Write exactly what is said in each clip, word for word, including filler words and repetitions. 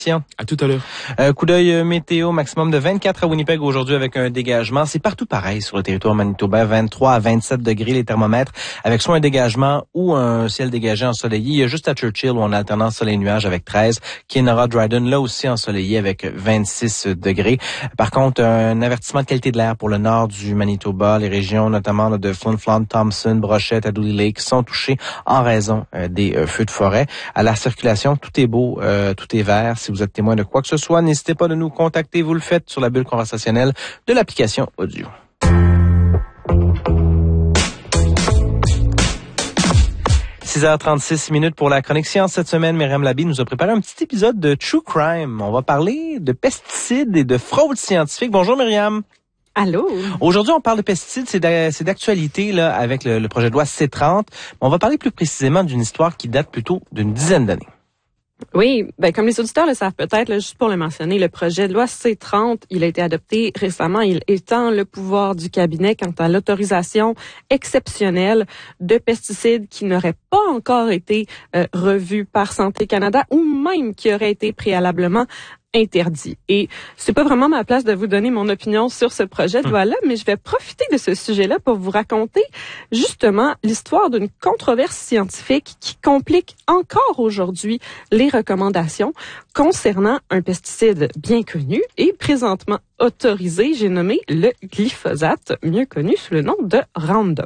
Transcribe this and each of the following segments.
À tout à l'heure. Euh, coup d'œil euh, météo, maximum de vingt-quatre à Winnipeg aujourd'hui avec un dégagement. C'est partout pareil sur le territoire manitobain, vingt-trois à vingt-sept degrés les thermomètres, avec soit un dégagement ou un ciel dégagé ensoleillé. Il y a juste à Churchill où on a alternance soleil-nuage avec treize. Kenora-Dryden, là aussi ensoleillé avec vingt-six degrés. Par contre, un avertissement de qualité de l'air pour le nord du Manitoba. Les régions notamment là, de Flin Flon, Thompson, Brochette, Adoolie Lake sont touchées en raison euh, des euh, feux de forêt. À la circulation, tout est beau, euh, tout est vert. Si vous êtes témoin de quoi que ce soit, n'hésitez pas de nous contacter. Vous le faites sur la bulle conversationnelle de l'application audio. six heures trente-six minutes pour la chronique science cette semaine. Myriam Labi nous a préparé un petit épisode de True Crime. On va parler de pesticides et de fraude scientifique. Bonjour Myriam. Allô. Aujourd'hui, on parle de pesticides, c'est d'a- c'est d'actualité là avec le, le projet de loi C trente. On va parler plus précisément d'une histoire qui date plutôt d'une dizaine d'années. Oui, ben comme les auditeurs le savent peut-être, là, juste pour le mentionner, le projet de loi C trente, il a été adopté récemment. Il étend le pouvoir du cabinet quant à l'autorisation exceptionnelle de pesticides qui n'auraient pas encore été euh, revus par Santé Canada ou même qui auraient été préalablement interdit. Et c'est pas vraiment ma place de vous donner mon opinion sur ce projet de loi-là, mais je vais profiter de ce sujet-là pour vous raconter justement l'histoire d'une controverse scientifique qui complique encore aujourd'hui les recommandations concernant un pesticide bien connu et présentement autorisé, j'ai nommé le glyphosate, mieux connu sous le nom de Roundup.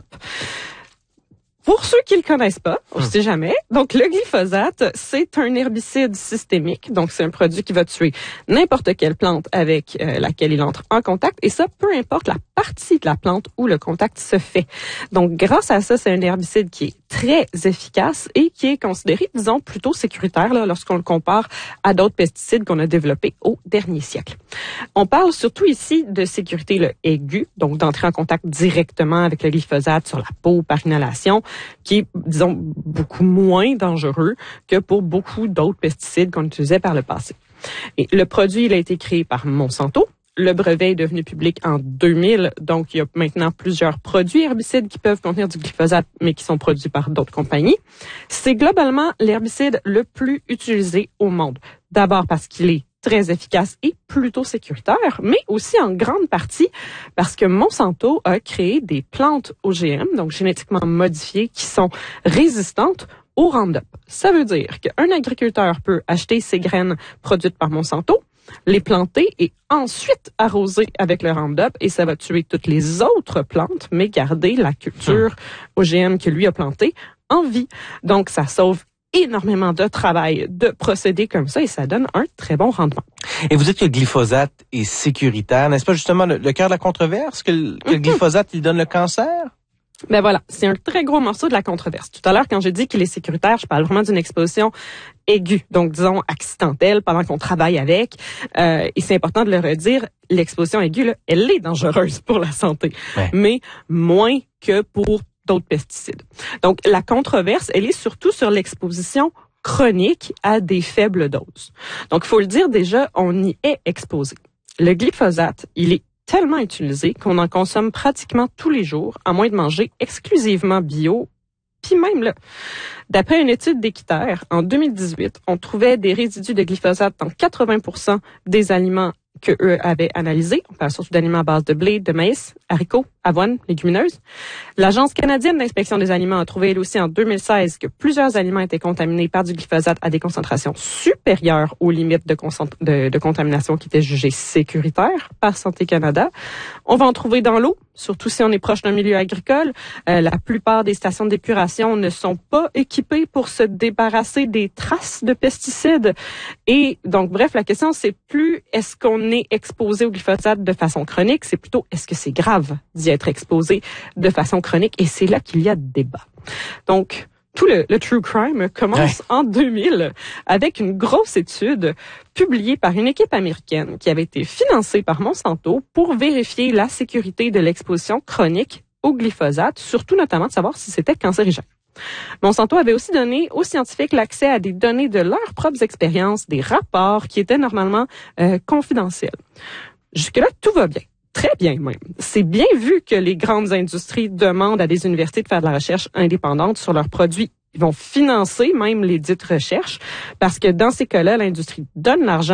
Pour ceux qui le connaissent pas, on ne sait jamais. Donc, le glyphosate, c'est un herbicide systémique. Donc, c'est un produit qui va tuer n'importe quelle plante avec euh, laquelle il entre en contact. Et ça, peu importe la partie de la plante où le contact se fait. Donc, grâce à ça, c'est un herbicide qui est très efficace et qui est considéré, disons, plutôt sécuritaire là, lorsqu'on le compare à d'autres pesticides qu'on a développés au dernier siècle. On parle surtout ici de sécurité là, aiguë, donc d'entrer en contact directement avec le glyphosate sur la peau par inhalation, qui est, disons, beaucoup moins dangereux que pour beaucoup d'autres pesticides qu'on utilisait par le passé. Et le produit, il a été créé par Monsanto. Le brevet est devenu public en deux mille, donc il y a maintenant plusieurs produits herbicides qui peuvent contenir du glyphosate, mais qui sont produits par d'autres compagnies. C'est globalement l'herbicide le plus utilisé au monde. D'abord parce qu'il est très efficace et plutôt sécuritaire, mais aussi en grande partie parce que Monsanto a créé des plantes O G M, donc génétiquement modifiées, qui sont résistantes au Roundup. Ça veut dire qu'un agriculteur peut acheter ces graines produites par Monsanto, les planter et ensuite arroser avec le Roundup et ça va tuer toutes les autres plantes, mais garder la culture O G M que lui a plantée en vie. Donc, ça sauve énormément de travail de procéder comme ça et ça donne un très bon rendement. Et vous dites que le glyphosate est sécuritaire, n'est-ce pas justement le, le cœur de la controverse, que le, que le glyphosate, il donne le cancer? Ben voilà, c'est un très gros morceau de la controverse. Tout à l'heure, quand j'ai dit qu'il est sécuritaire, je parle vraiment d'une exposition aiguë, donc disons accidentelle pendant qu'on travaille avec. Euh, et c'est important de le redire, l'exposition aiguë, là, elle est dangereuse pour la santé, ouais. Mais moins que pour d'autres pesticides. Donc la controverse, elle est surtout sur l'exposition chronique à des faibles doses. Donc il faut le dire déjà, on y est exposé. Le glyphosate, il est tellement utilisé qu'on en consomme pratiquement tous les jours, à moins de manger exclusivement bio. Puis même là, d'après une étude d'Équiterre, en deux mille dix-huit, on trouvait des résidus de glyphosate dans quatre-vingts pour cent des aliments que eux avaient analysés. On parle surtout d'aliments à base de blé, de maïs, haricots, avoine, légumineuses. L'Agence canadienne d'inspection des aliments a trouvé elle aussi en deux mille seize que plusieurs aliments étaient contaminés par du glyphosate à des concentrations supérieures aux limites de, concent- de, de contamination qui étaient jugées sécuritaires par Santé Canada. On va en trouver dans l'eau, surtout si on est proche d'un milieu agricole. Euh, la plupart des stations d'épuration ne sont pas équipées pour se débarrasser des traces de pesticides. Et donc, bref, la question, c'est plus est-ce qu'on est exposé au glyphosate de façon chronique, c'est plutôt est-ce que c'est grave d'y être exposé de façon chronique. Et c'est là qu'il y a débat. Donc, tout le, le true crime commence ouais. en deux mille avec une grosse étude publiée par une équipe américaine qui avait été financée par Monsanto pour vérifier la sécurité de l'exposition chronique au glyphosate, surtout notamment de savoir si c'était cancérigène. Monsanto avait aussi donné aux scientifiques l'accès à des données de leurs propres expériences, des rapports qui étaient normalement euh, confidentiels. Jusque-là, tout va bien. Très bien même. C'est bien vu que les grandes industries demandent à des universités de faire de la recherche indépendante sur leurs produits ils vont financer même les dites recherches parce que dans ces cas-là, l'industrie donne l'argent